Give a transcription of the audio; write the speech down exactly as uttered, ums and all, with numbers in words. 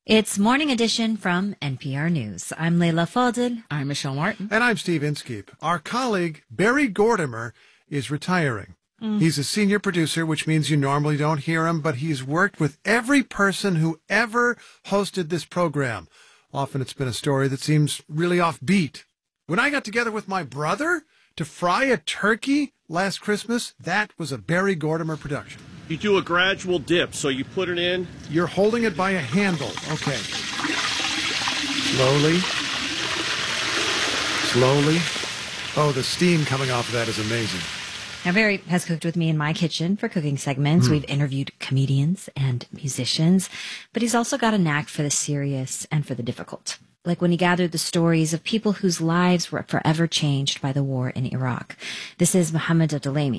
It's Morning Edition from N P R News. I'm Leila Fadel. I'm Michelle Martin. And I'm Steve Inskeep. Our colleague, Barry Gordimer, is retiring. Mm. He's a senior producer, which means you normally don't hear him, but he's worked with every person who ever hosted this program. Often it's been a story that seems really offbeat. When I got together with my brother to fry a turkey last Christmas, that was a Barry Gordimer production. You do a gradual dip, so you put it in. You're holding it by a handle. Okay. Slowly. Slowly. Oh, the steam coming off of that is amazing. Now, Barry has cooked with me in my kitchen for cooking segments. Mm. We've interviewed comedians and musicians, but he's also got a knack for the serious and for the difficult. Like when he gathered the stories of people whose lives were forever changed by the war in Iraq. This is Mohammed Abdelhamy.